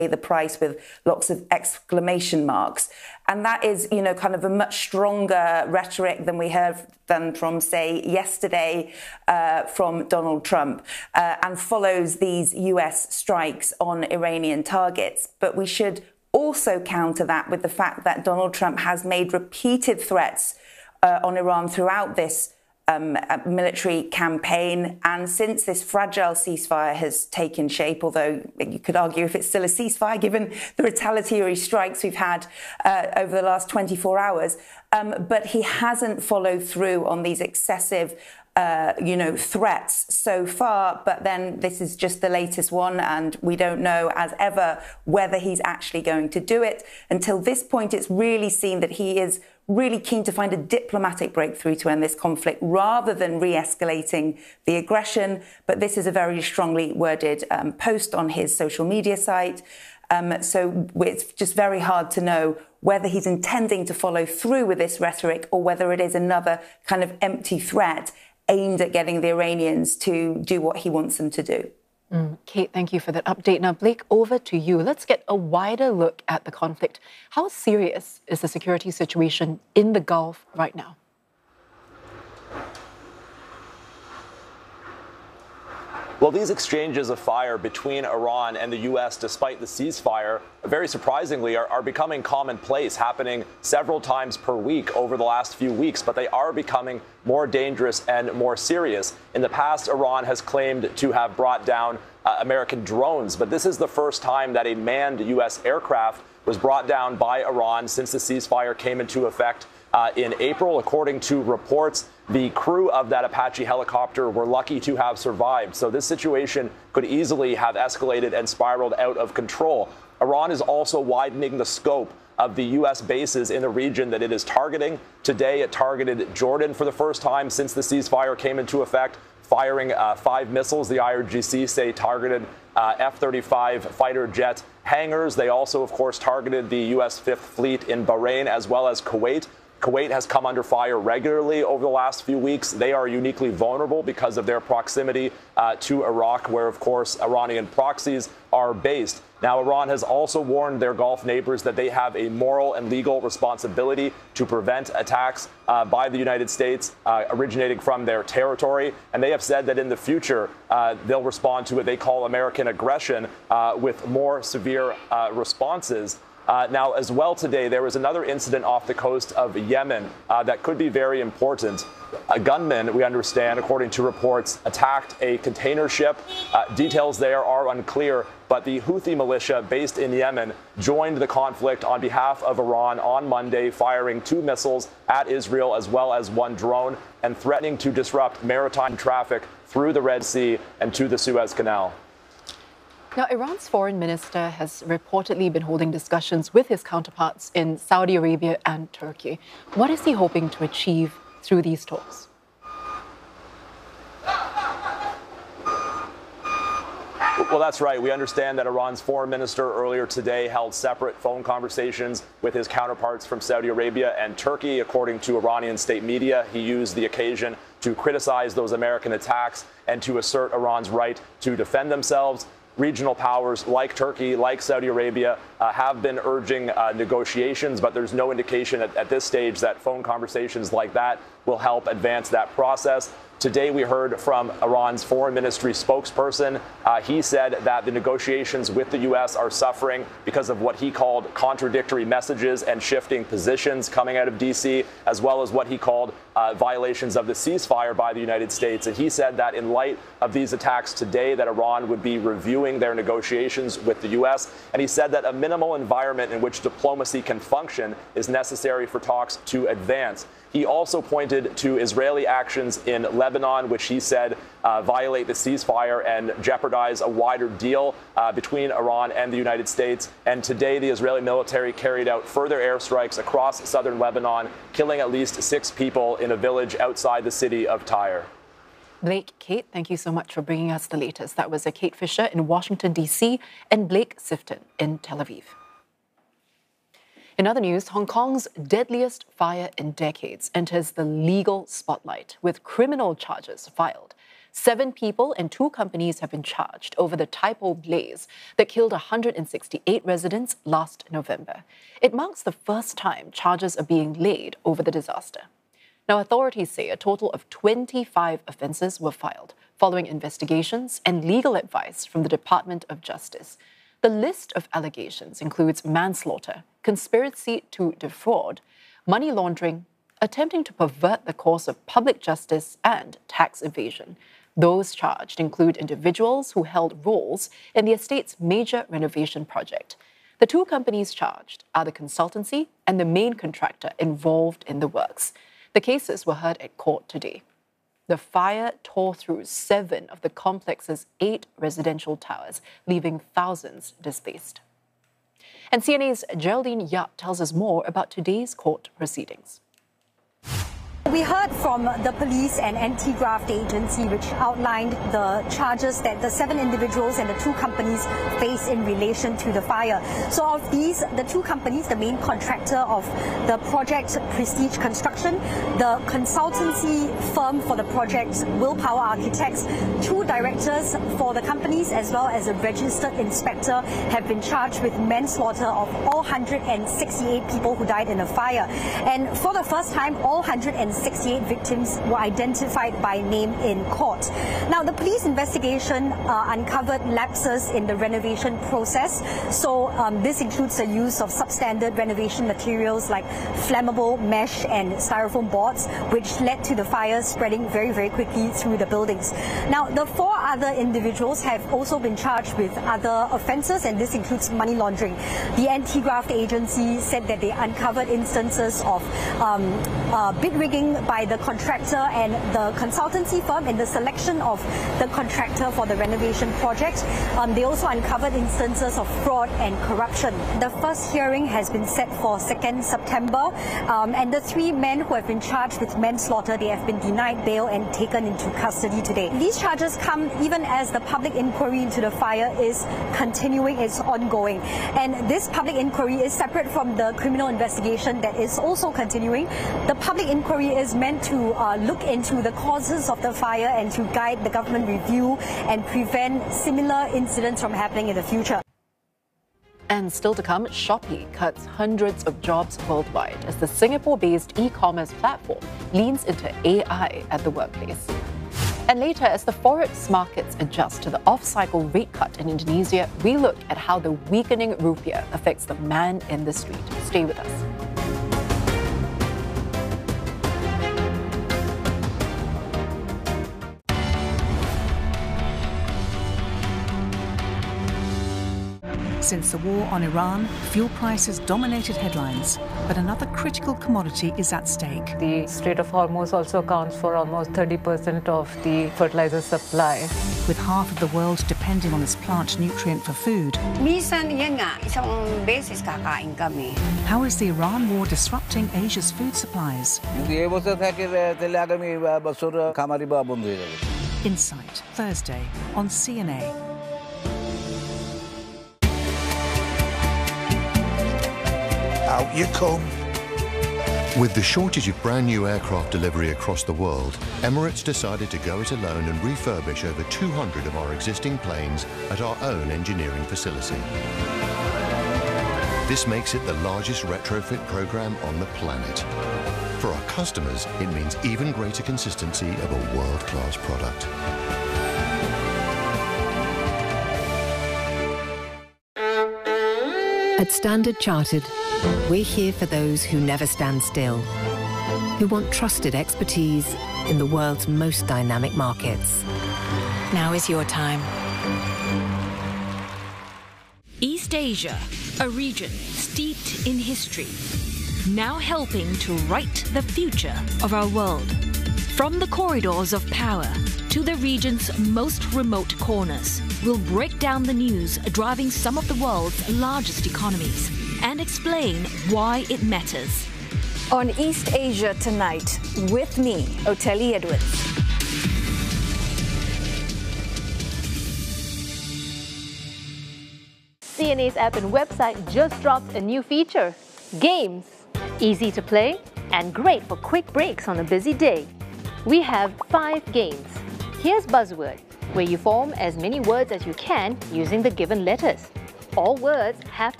the price with lots of exclamation marks. And that is, kind of a much stronger rhetoric than we heard from, say, yesterday from Donald Trump, and follows these US strikes on Iranian targets. But we should also counter that with the fact that Donald Trump has made repeated threats on Iran throughout this military campaign. And since this fragile ceasefire has taken shape, although you could argue if it's still a ceasefire given the retaliatory strikes we've had over the last 24 hours, but he hasn't followed through on these excessive threats so far. But then this is just the latest one, and we don't know, as ever, whether he's actually going to do it. Until this point, it's really seen that he is really keen to find a diplomatic breakthrough to end this conflict rather than re-escalating the aggression. But this is a very strongly worded post on his social media site. So it's just very hard to know whether he's intending to follow through with this rhetoric or whether it is another kind of empty threat aimed at getting the Iranians to do what he wants them to do. Kate, thank you for that update. Now, Blake, over to you. Let's get a wider look at the conflict. How serious is the security situation in the Gulf right now? Well, these exchanges of fire between Iran and the U.S., despite the ceasefire, very surprisingly, are becoming commonplace, happening several times per week over the last few weeks, but they are becoming more dangerous and more serious. In the past, Iran has claimed to have brought down American drones, but this is the first time that a manned U.S. aircraft was brought down by Iran since the ceasefire came into effect in April. According to reports, the crew of that Apache helicopter were lucky to have survived. So this situation could easily have escalated and spiraled out of control. Iran is also widening the scope of the U.S. bases in the region that it is targeting. Today, it targeted Jordan for the first time since the ceasefire came into effect, firing 5 missiles. The IRGC say targeted F-35 fighter jet hangars. They also, of course, targeted the U.S. Fifth Fleet in Bahrain as well as Kuwait. Kuwait has come under fire regularly over the last few weeks. They are uniquely vulnerable because of their proximity to Iraq, where, of course, Iranian proxies are based. Now, Iran has also warned their Gulf neighbors that they have a moral and legal responsibility to prevent attacks by the United States originating from their territory. And they have said that in the future, they'll respond to what they call American aggression with more severe responses. Now, as well today, there was another incident off the coast of Yemen that could be very important. A gunman, we understand, according to reports, attacked a container ship. Details there are unclear, but the Houthi militia based in Yemen joined the conflict on behalf of Iran on Monday, firing 2 missiles at Israel as well as 1 drone and threatening to disrupt maritime traffic through the Red Sea and to the Suez Canal. Now, Iran's foreign minister has reportedly been holding discussions with his counterparts in Saudi Arabia and Turkey. What is he hoping to achieve through these talks? Well, that's right. We understand that Iran's foreign minister earlier today held separate phone conversations with his counterparts from Saudi Arabia and Turkey. According to Iranian state media, he used the occasion to criticize those American attacks and to assert Iran's right to defend themselves. Regional powers like Turkey, like Saudi Arabia, have been urging negotiations, but there's no indication at this stage that phone conversations like that will help advance that process. Today, we heard from Iran's foreign ministry spokesperson. He said that the negotiations with the U.S. are suffering because of what he called contradictory messages and shifting positions coming out of D.C., as well as what he called violations of the ceasefire by the United States. And he said that in light of these attacks today, that Iran would be reviewing their negotiations with the U.S. And he said that a minimal environment in which diplomacy can function is necessary for talks to advance. He also pointed to Israeli actions in Lebanon, which he said violate the ceasefire and jeopardize a wider deal between Iran and the United States. And today, the Israeli military carried out further airstrikes across southern Lebanon, killing at least 6 people in a village outside the city of Tyre. Blake, Kate, thank you so much for bringing us the latest. That was Kate Fisher in Washington, D.C., and Blake Sifton in Tel Aviv. In other news, Hong Kong's deadliest fire in decades enters the legal spotlight with criminal charges filed. 7 people and 2 companies have been charged over the Tai Po blaze that killed 168 residents last November. It marks the first time charges are being laid over the disaster. Now, authorities say a total of 25 offences were filed following investigations and legal advice from the Department of Justice. The list of allegations includes manslaughter, conspiracy to defraud, money laundering, attempting to pervert the course of public justice, and tax evasion. Those charged include individuals who held roles in the estate's major renovation project. The 2 companies charged are the consultancy and the main contractor involved in the works. The cases were heard at court today. The fire tore through 7 of the complex's 8 residential towers, leaving thousands displaced. And CNA's Geraldine Yap tells us more about today's court proceedings. We heard from the police and anti-graft agency, which outlined the charges that the 7 individuals and the 2 companies face in relation to the fire. So of these, the 2 companies, the main contractor of the project, Prestige Construction, the consultancy firm for the project, Willpower Architects, 2 directors for the companies as well as a registered inspector have been charged with manslaughter of all 168 people who died in the fire. And for the first time, all 168 victims were identified by name in court. Now, the police investigation uncovered lapses in the renovation process. So this includes the use of substandard renovation materials like flammable mesh and styrofoam boards, which led to the fire spreading very, very quickly through the buildings. Now, the 4 other individuals have also been charged with other offences, and this includes money laundering. The anti-graft agency said that they uncovered instances of bid rigging by the contractor and the consultancy firm in the selection of the contractor for the renovation project. They also uncovered instances of fraud and corruption. The first hearing has been set for 2nd September, and the 3 men who have been charged with manslaughter, they have been denied bail and taken into custody today. These charges come even as the public inquiry into the fire is continuing, it's ongoing. And this public inquiry is separate from the criminal investigation that is also continuing. The public inquiry is meant to look into the causes of the fire and to guide the government review and prevent similar incidents from happening in the future. And still to come, Shopee cuts hundreds of jobs worldwide as the Singapore-based e-commerce platform leans into AI at the workplace. And later, as the forex markets adjust to the off-cycle rate cut in Indonesia, we look at how the weakening rupiah affects the man in the street. Stay with us. Since the war on Iran, fuel prices dominated headlines, but another critical commodity is at stake. The Strait of Hormuz also accounts for almost 30% of the fertilizer supply. With half of the world depending on this plant nutrient for food, how is the Iran war disrupting Asia's food supplies? Insight, Thursday on CNA. Out you come. With the shortage of brand new aircraft delivery across the world, Emirates decided to go it alone and refurbish over 200 of our existing planes at our own engineering facility. This makes it the largest retrofit program on the planet. For our customers, it means even greater consistency of a world-class product. At Standard Chartered, we're here for those who never stand still, who want trusted expertise in the world's most dynamic markets. Now is your time. East Asia, a region steeped in history, now helping to write the future of our world. From the corridors of power to the region's most remote corners, we'll break down the news driving some of the world's largest economies and explain why it matters. On East Asia Tonight, with me, Oteli Edwards. CNA's app and website just dropped a new feature, Games. Easy to play and great for quick breaks on a busy day. We have 5 games. Here's Buzzword, where you form as many words as you can using the given letters. All words have